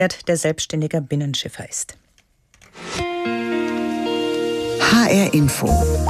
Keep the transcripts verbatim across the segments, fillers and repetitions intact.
der selbstständiger Binnenschiffer ist. H R Info.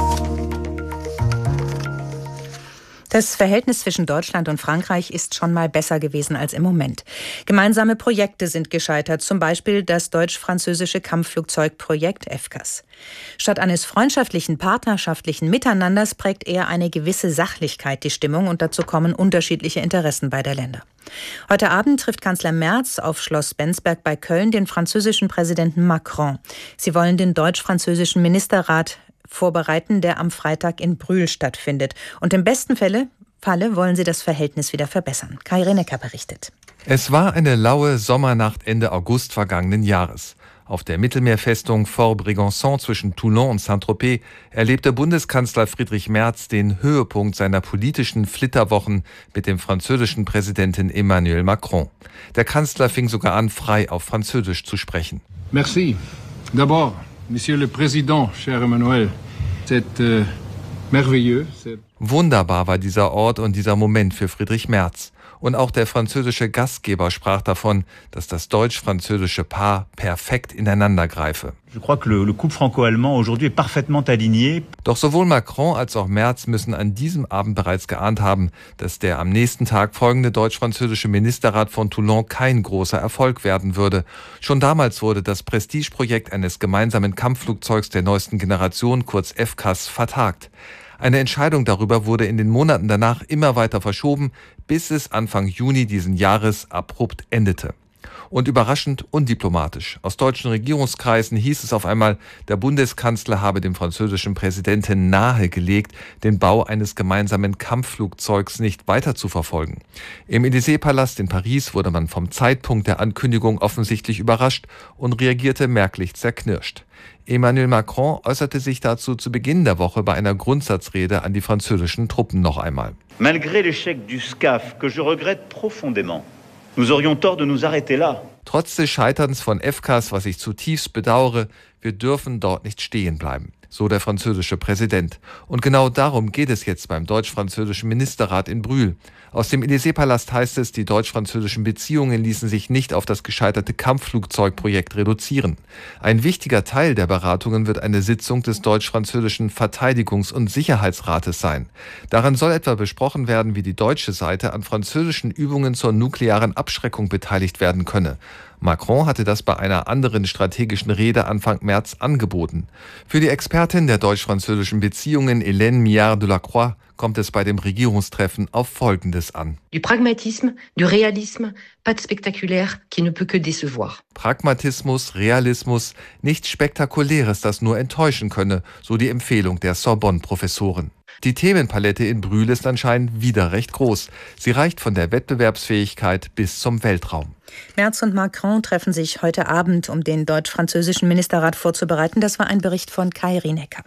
Das Verhältnis zwischen Deutschland und Frankreich ist schon mal besser gewesen als im Moment. Gemeinsame Projekte sind gescheitert, zum Beispiel das deutsch-französische Kampfflugzeugprojekt F C A S. Statt eines freundschaftlichen, partnerschaftlichen Miteinanders prägt eher eine gewisse Sachlichkeit die Stimmung und dazu kommen unterschiedliche Interessen beider Länder. Heute Abend trifft Kanzler Merz auf Schloss Bensberg bei Köln den französischen Präsidenten Macron. Sie wollen den deutsch-französischen Ministerrat vorbereiten, der am Freitag in Brühl stattfindet. Und im besten Falle, Falle wollen sie das Verhältnis wieder verbessern. Kai Renecker berichtet. Es war eine laue Sommernacht Ende August vergangenen Jahres. Auf der Mittelmeerfestung Fort Brégançon zwischen Toulon und Saint-Tropez erlebte Bundeskanzler Friedrich Merz den Höhepunkt seiner politischen Flitterwochen mit dem französischen Präsidenten Emmanuel Macron. Der Kanzler fing sogar an, frei auf Französisch zu sprechen. Merci. D'abord, Monsieur le Président, cher Emmanuel, c'est euh, merveilleux. Wunderbar war dieser Ort und dieser Moment für Friedrich Merz. Und auch der französische Gastgeber sprach davon, dass das deutsch-französische Paar perfekt ineinander greife. Je crois que le, le couple franco-allemand aujourd'hui est parfaitement aligné. Doch sowohl Macron als auch Merz müssen an diesem Abend bereits geahnt haben, dass der am nächsten Tag folgende deutsch-französische Ministerrat von Toulon kein großer Erfolg werden würde. Schon damals wurde das Prestigeprojekt eines gemeinsamen Kampfflugzeugs der neuesten Generation, kurz F C A S, vertagt. Eine Entscheidung darüber wurde in den Monaten danach immer weiter verschoben, bis es Anfang Juni diesen Jahres abrupt endete. Und überraschend undiplomatisch. Aus deutschen Regierungskreisen hieß es auf einmal, der Bundeskanzler habe dem französischen Präsidenten nahegelegt, den Bau eines gemeinsamen Kampfflugzeugs nicht weiter zu verfolgen. Im Élysée-Palast in Paris wurde man vom Zeitpunkt der Ankündigung offensichtlich überrascht und reagierte merklich zerknirscht. Emmanuel Macron äußerte sich dazu zu Beginn der Woche bei einer Grundsatzrede an die französischen Truppen noch einmal. Malgré l'échec du S C A F, que je regrette profondément, nous aurions tort de nous arrêter là. Trotz des Scheiterns von F C A S, was ich zutiefst bedauere, wir dürfen dort nicht stehen bleiben, so der französische Präsident. Und genau darum geht es jetzt beim deutsch-französischen Ministerrat in Brühl. Aus dem Élysée-Palast heißt es, die deutsch-französischen Beziehungen ließen sich nicht auf das gescheiterte Kampfflugzeugprojekt reduzieren. Ein wichtiger Teil der Beratungen wird eine Sitzung des deutsch-französischen Verteidigungs- und Sicherheitsrates sein. Darin soll etwa besprochen werden, wie die deutsche Seite an französischen Übungen zur nuklearen Abschreckung beteiligt werden könne. Macron hatte das bei einer anderen strategischen Rede Anfang März angeboten. Für die Expertin der deutsch-französischen Beziehungen Hélène Millard-Delacroix kommt es bei dem Regierungstreffen auf Folgendes an. Du Pragmatisme, du Realisme, pas de spectaculaire qui ne peut que décevoir. Pragmatismus, Realismus, nichts Spektakuläres, das nur enttäuschen könne, so die Empfehlung der Sorbonne-Professoren. Die Themenpalette in Brühl ist anscheinend wieder recht groß. Sie reicht von der Wettbewerbsfähigkeit bis zum Weltraum. Merz und Macron treffen sich heute Abend, um den deutsch-französischen Ministerrat vorzubereiten. Das war ein Bericht von Kai Renecker.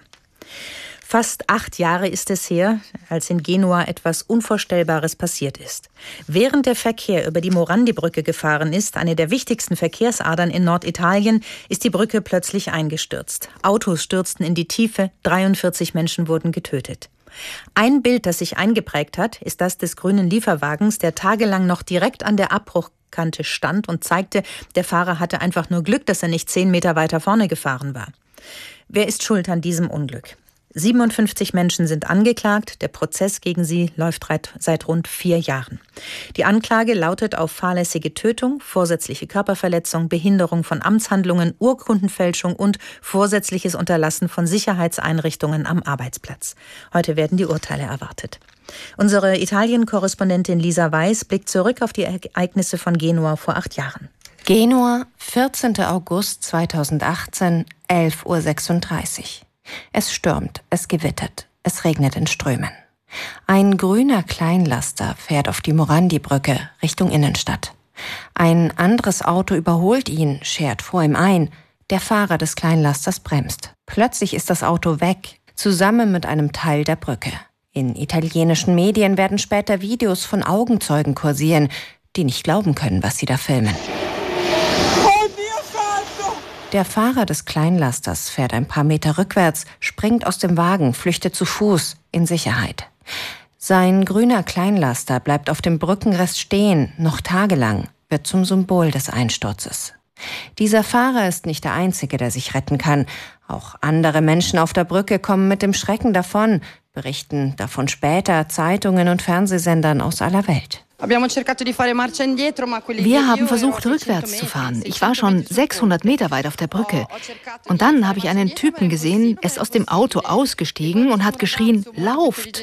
Fast acht Jahre ist es her, als in Genua etwas Unvorstellbares passiert ist. Während der Verkehr über die Morandi-Brücke gefahren ist, eine der wichtigsten Verkehrsadern in Norditalien, ist die Brücke plötzlich eingestürzt. Autos stürzten in die Tiefe, dreiundvierzig Menschen wurden getötet. Ein Bild, das sich eingeprägt hat, ist das des grünen Lieferwagens, der tagelang noch direkt an der Abbruchkante stand und zeigte, der Fahrer hatte einfach nur Glück, dass er nicht zehn Meter weiter vorne gefahren war. Wer ist schuld an diesem Unglück? siebenundfünfzig Menschen sind angeklagt. Der Prozess gegen sie läuft seit rund vier Jahren. Die Anklage lautet auf fahrlässige Tötung, vorsätzliche Körperverletzung, Behinderung von Amtshandlungen, Urkundenfälschung und vorsätzliches Unterlassen von Sicherheitseinrichtungen am Arbeitsplatz. Heute werden die Urteile erwartet. Unsere Italien-Korrespondentin Lisa Weiß blickt zurück auf die Ereignisse von Genua vor acht Jahren. Genua, vierzehnten August zweitausendachtzehn, elf Uhr sechsunddreißig. Es stürmt, es gewittert, es regnet in Strömen. Ein grüner Kleinlaster fährt auf die Morandi-Brücke Richtung Innenstadt. Ein anderes Auto überholt ihn, schert vor ihm ein. Der Fahrer des Kleinlasters bremst. Plötzlich ist das Auto weg, zusammen mit einem Teil der Brücke. In italienischen Medien werden später Videos von Augenzeugen kursieren, die nicht glauben können, was sie da filmen. Der Fahrer des Kleinlasters fährt ein paar Meter rückwärts, springt aus dem Wagen, flüchtet zu Fuß in Sicherheit. Sein grüner Kleinlaster bleibt auf dem Brückenrest stehen, noch tagelang, wird zum Symbol des Einsturzes. Dieser Fahrer ist nicht der Einzige, der sich retten kann. Auch andere Menschen auf der Brücke kommen mit dem Schrecken davon, berichten davon später Zeitungen und Fernsehsendern aus aller Welt. Wir haben versucht, rückwärts zu fahren. Ich war schon sechshundert Meter weit auf der Brücke. Und dann habe ich einen Typen gesehen, er ist aus dem Auto ausgestiegen und hat geschrien, lauft!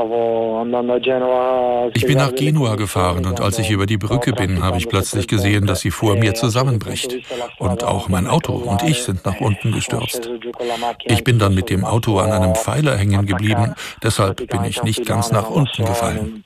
Ich bin nach Genua gefahren und als ich über die Brücke bin, habe ich plötzlich gesehen, dass sie vor mir zusammenbricht. Und auch mein Auto und ich sind nach unten gestürzt. Ich bin dann mit dem Auto an einem Pfeiler hängen geblieben, deshalb bin ich nicht ganz nach unten gefallen.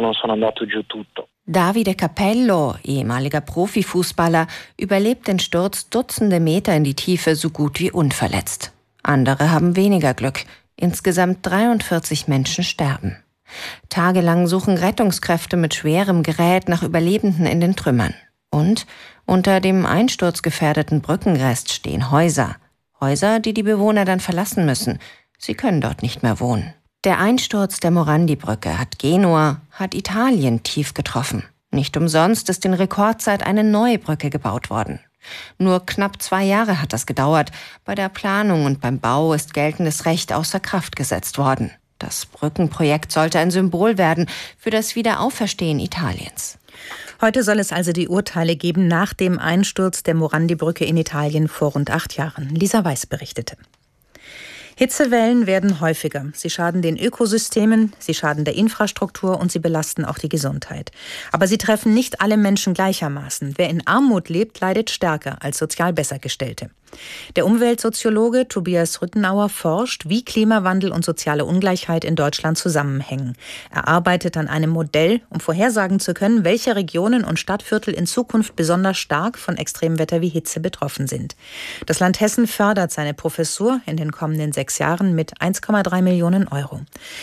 Davide Capello, ehemaliger Profifußballer, überlebt den Sturz Dutzende Meter in die Tiefe so gut wie unverletzt. Andere haben weniger Glück. Insgesamt dreiundvierzig Menschen sterben. Tagelang suchen Rettungskräfte mit schwerem Gerät nach Überlebenden in den Trümmern. Und unter dem einsturzgefährdeten Brückenrest stehen Häuser. Häuser, die die Bewohner dann verlassen müssen. Sie können dort nicht mehr wohnen. Der Einsturz der Morandi-Brücke hat Genua, hat Italien tief getroffen. Nicht umsonst ist in Rekordzeit eine neue Brücke gebaut worden. Nur knapp zwei Jahre hat das gedauert. Bei der Planung und beim Bau ist geltendes Recht außer Kraft gesetzt worden. Das Brückenprojekt sollte ein Symbol werden für das Wiederauferstehen Italiens. Heute soll es also die Urteile geben nach dem Einsturz der Morandi-Brücke in Italien vor rund acht Jahren. Lisa Weiß berichtete. Hitzewellen werden häufiger. Sie schaden den Ökosystemen, sie schaden der Infrastruktur und sie belasten auch die Gesundheit. Aber sie treffen nicht alle Menschen gleichermaßen. Wer in Armut lebt, leidet stärker als sozial Bessergestellte. Der Umweltsoziologe Tobias Rüttenauer forscht, wie Klimawandel und soziale Ungleichheit in Deutschland zusammenhängen. Er arbeitet an einem Modell, um vorhersagen zu können, welche Regionen und Stadtviertel in Zukunft besonders stark von Extremwetter wie Hitze betroffen sind. Das Land Hessen fördert seine Professur in den kommenden sechs Jahren mit eins Komma drei Millionen Euro.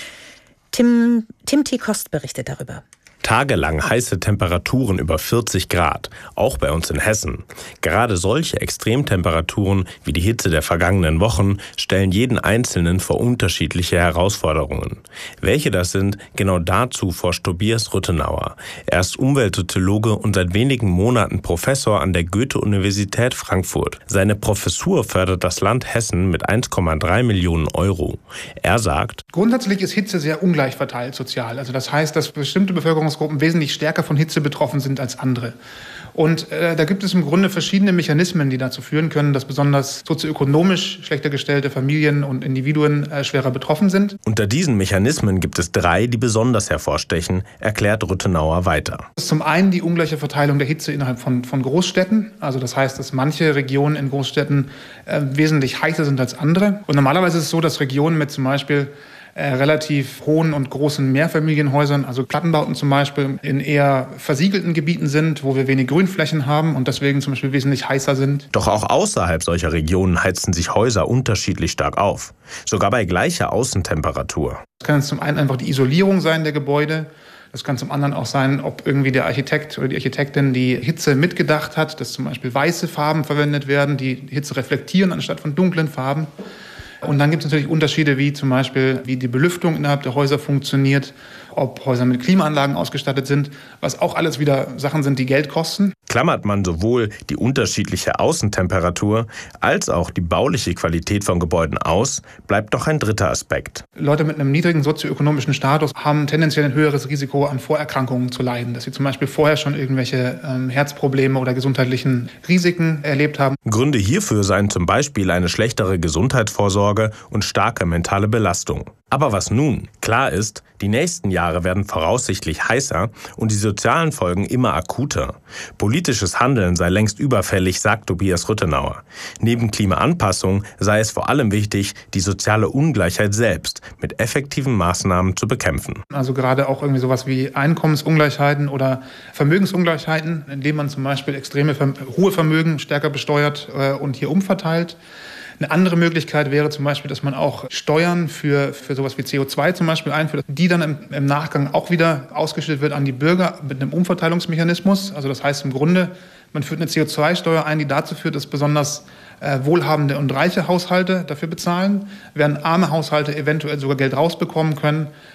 Tim, Tim T. Kost berichtet darüber. Tagelang heiße Temperaturen über vierzig Grad, auch bei uns in Hessen. Gerade solche Extremtemperaturen wie die Hitze der vergangenen Wochen stellen jeden Einzelnen vor unterschiedliche Herausforderungen. Welche das sind, genau dazu forscht Tobias Rüttenauer. Er ist Umweltsoziologe und seit wenigen Monaten Professor an der Goethe-Universität Frankfurt. Seine Professur fördert das Land Hessen mit eins Komma drei Millionen Euro. Er sagt: Grundsätzlich ist Hitze sehr ungleich verteilt sozial. Also das heißt, dass bestimmte Bevölkerungsgruppen wesentlich stärker von Hitze betroffen sind als andere. Und äh, da gibt es im Grunde verschiedene Mechanismen, die dazu führen können, dass besonders sozioökonomisch schlechter gestellte Familien und Individuen äh, schwerer betroffen sind. Unter diesen Mechanismen gibt es drei, die besonders hervorstechen, erklärt Rüttenauer weiter. Das ist zum einen die ungleiche Verteilung der Hitze innerhalb von, von Großstädten. Also das heißt, dass manche Regionen in Großstädten äh, wesentlich heißer sind als andere. Und normalerweise ist es so, dass Regionen mit zum Beispiel Äh, relativ hohen und großen Mehrfamilienhäusern, also Plattenbauten zum Beispiel, in eher versiegelten Gebieten sind, wo wir wenig Grünflächen haben und deswegen zum Beispiel wesentlich heißer sind. Doch auch außerhalb solcher Regionen heizen sich Häuser unterschiedlich stark auf, sogar bei gleicher Außentemperatur. Das kann jetzt zum einen einfach die Isolierung sein der Gebäude. Das kann zum anderen auch sein, ob irgendwie der Architekt oder die Architektin die Hitze mitgedacht hat, dass zum Beispiel weiße Farben verwendet werden, die Hitze reflektieren anstatt von dunklen Farben. Und dann gibt es natürlich Unterschiede, wie zum Beispiel, wie die Belüftung innerhalb der Häuser funktioniert, ob Häuser mit Klimaanlagen ausgestattet sind, was auch alles wieder Sachen sind, die Geld kosten. Klammert man sowohl die unterschiedliche Außentemperatur als auch die bauliche Qualität von Gebäuden aus, bleibt noch ein dritter Aspekt. Leute mit einem niedrigen sozioökonomischen Status haben tendenziell ein höheres Risiko, an Vorerkrankungen zu leiden, dass sie zum Beispiel vorher schon irgendwelche ähm, Herzprobleme oder gesundheitlichen Risiken erlebt haben. Gründe hierfür seien zum Beispiel eine schlechtere Gesundheitsvorsorge und starke mentale Belastung. Aber was nun? Klar ist, die nächsten Jahre werden voraussichtlich heißer und die sozialen Folgen immer akuter. Politisches Handeln sei längst überfällig, sagt Tobias Rüttenauer. Neben Klimaanpassung sei es vor allem wichtig, die soziale Ungleichheit selbst mit effektiven Maßnahmen zu bekämpfen. Also gerade auch irgendwie sowas wie Einkommensungleichheiten oder Vermögensungleichheiten, indem man zum Beispiel extreme hohe Vermögen stärker besteuert und hier umverteilt. Eine andere Möglichkeit wäre zum Beispiel, dass man auch Steuern für, für sowas wie C O zwei zum Beispiel einführt, die dann im, im Nachgang auch wieder ausgeschüttet wird an die Bürger mit einem Umverteilungsmechanismus. Also das heißt im Grunde, man führt eine C O zwei Steuer ein, die dazu führt, dass besonders äh, wohlhabende und reiche Haushalte dafür bezahlen, während arme Haushalte eventuell sogar Geld rausbekommen können,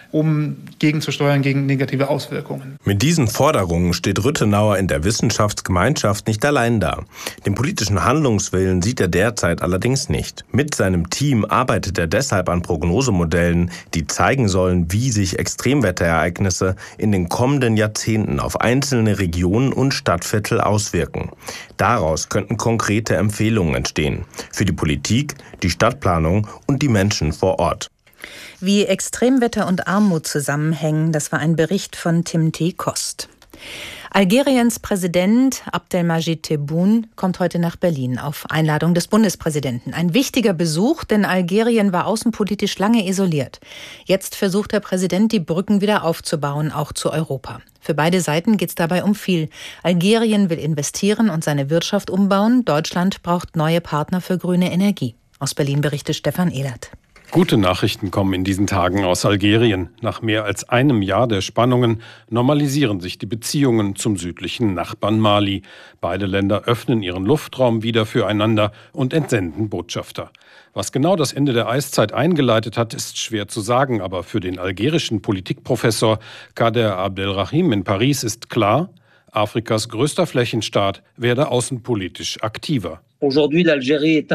um gegenzusteuern gegen negative Auswirkungen. Mit diesen Forderungen steht Rüttenauer in der Wissenschaftsgemeinschaft nicht allein da. Den politischen Handlungswillen sieht er derzeit allerdings nicht. Mit seinem Team arbeitet er deshalb an Prognosemodellen, die zeigen sollen, wie sich Extremwetterereignisse in den kommenden Jahrzehnten auf einzelne Regionen und Stadtviertel auswirken. Daraus könnten konkrete Empfehlungen entstehen für die Politik, die Stadtplanung und die Menschen vor Ort. Wie Extremwetter und Armut zusammenhängen, das war ein Bericht von Tim T. Kost. Algeriens Präsident Abdelmadjid Tebboune kommt heute nach Berlin auf Einladung des Bundespräsidenten. Ein wichtiger Besuch, denn Algerien war außenpolitisch lange isoliert. Jetzt versucht der Präsident, die Brücken wieder aufzubauen, auch zu Europa. Für beide Seiten geht es dabei um viel. Algerien will investieren und seine Wirtschaft umbauen. Deutschland braucht neue Partner für grüne Energie. Aus Berlin berichtet Stefan Ehlert. Gute Nachrichten kommen in diesen Tagen aus Algerien. Nach mehr als einem Jahr der Spannungen normalisieren sich die Beziehungen zum südlichen Nachbarn Mali. Beide Länder öffnen ihren Luftraum wieder füreinander und entsenden Botschafter. Was genau das Ende der Eiszeit eingeleitet hat, ist schwer zu sagen. Aber für den algerischen Politikprofessor Kader Abdelrahim in Paris ist klar, Afrikas größter Flächenstaat werde außenpolitisch aktiver. Algerien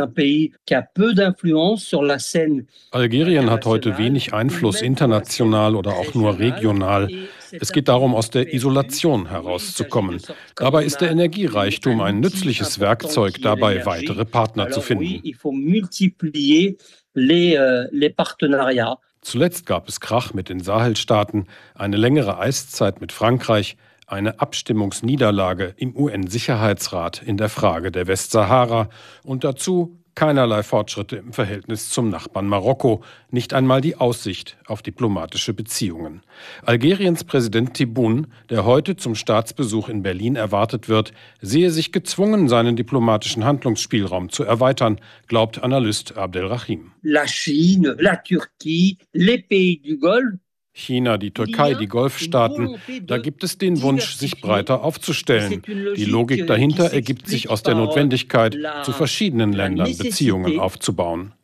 hat heute wenig Einfluss international oder auch nur regional. Es geht darum, aus der Isolation herauszukommen. Dabei ist der Energiereichtum ein nützliches Werkzeug, dabei weitere Partner zu finden. Zuletzt gab es Krach mit den Sahelstaaten, eine längere Eiszeit mit Frankreich, eine Abstimmungsniederlage im U N-Sicherheitsrat in der Frage der Westsahara und dazu keinerlei Fortschritte im Verhältnis zum Nachbarn Marokko, nicht einmal die Aussicht auf diplomatische Beziehungen. Algeriens Präsident Tebboune, der heute zum Staatsbesuch in Berlin erwartet wird, sehe sich gezwungen, seinen diplomatischen Handlungsspielraum zu erweitern, glaubt Analyst Abdelrahim. La Chine, la Turquie, les pays du Golfe. China, die Türkei, die Golfstaaten, da gibt es den Wunsch, sich breiter aufzustellen. Die Logik dahinter ergibt sich aus der Notwendigkeit, zu verschiedenen Ländern Beziehungen aufzubauen.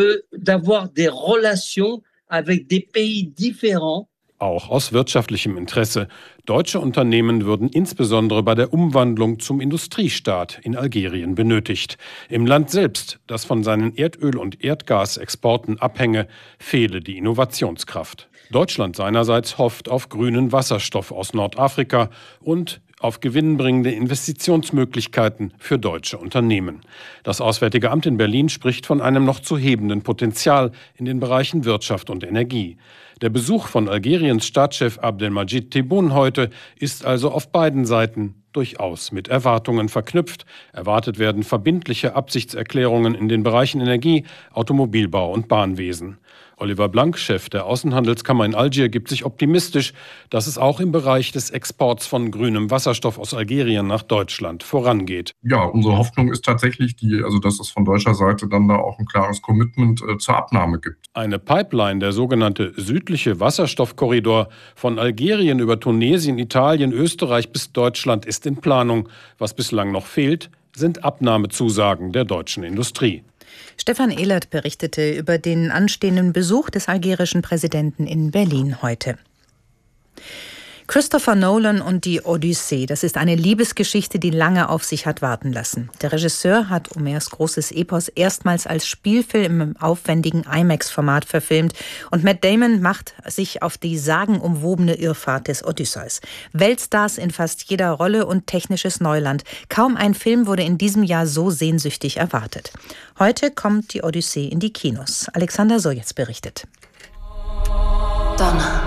Auch aus wirtschaftlichem Interesse. Deutsche Unternehmen würden insbesondere bei der Umwandlung zum Industriestaat in Algerien benötigt. Im Land selbst, das von seinen Erdöl- und Erdgasexporten abhänge, fehle die Innovationskraft. Deutschland seinerseits hofft auf grünen Wasserstoff aus Nordafrika und auf gewinnbringende Investitionsmöglichkeiten für deutsche Unternehmen. Das Auswärtige Amt in Berlin spricht von einem noch zu hebenden Potenzial in den Bereichen Wirtschaft und Energie. Der Besuch von Algeriens Staatschef Abdelmadjid Tebboune heute ist also auf beiden Seiten durchaus mit Erwartungen verknüpft. Erwartet werden verbindliche Absichtserklärungen in den Bereichen Energie, Automobilbau und Bahnwesen. Oliver Blank, Chef der Außenhandelskammer in Algier, gibt sich optimistisch, dass es auch im Bereich des Exports von grünem Wasserstoff aus Algerien nach Deutschland vorangeht. Ja, unsere Hoffnung ist tatsächlich, die, also dass es von deutscher Seite dann da auch ein klares Commitment äh, zur Abnahme gibt. Eine Pipeline, der sogenannte südliche Wasserstoffkorridor von Algerien über Tunesien, Italien, Österreich bis Deutschland ist in Planung. Was bislang noch fehlt, sind Abnahmezusagen der deutschen Industrie. Stefan Ehlert berichtete über den anstehenden Besuch des algerischen Präsidenten in Berlin heute. Christopher Nolan und die Odyssee, das ist eine Liebesgeschichte, die lange auf sich hat warten lassen. Der Regisseur hat Homers großes Epos erstmals als Spielfilm im aufwendigen IMAX-Format verfilmt und Matt Damon macht sich auf die sagenumwobene Irrfahrt des Odysseus. Weltstars in fast jeder Rolle und technisches Neuland. Kaum ein Film wurde in diesem Jahr so sehnsüchtig erwartet. Heute kommt die Odyssee in die Kinos. Alexander Sojetz berichtet. Donner.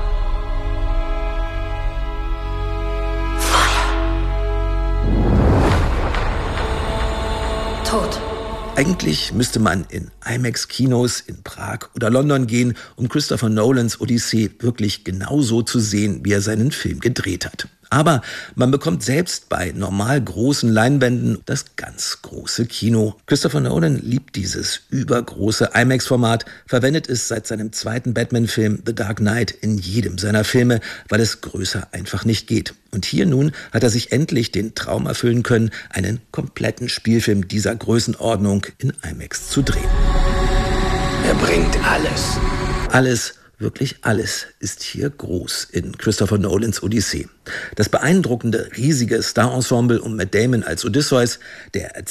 Tod. Eigentlich müsste man in IMAX-Kinos in Prag oder London gehen, um Christopher Nolans Odyssee wirklich genauso zu sehen, wie er seinen Film gedreht hat. Aber man bekommt selbst bei normal großen Leinwänden das ganz große Kino. Christopher Nolan liebt dieses übergroße IMAX-Format, verwendet es seit seinem zweiten Batman-Film The Dark Knight in jedem seiner Filme, weil es größer einfach nicht geht. Und hier nun hat er sich endlich den Traum erfüllen können, einen kompletten Spielfilm dieser Größenordnung in IMAX zu drehen. Er bringt alles. Alles, Wirklich alles ist hier groß in Christopher Nolans Odyssee. Das beeindruckende, riesige Star-Ensemble um Matt Damon als Odysseus, der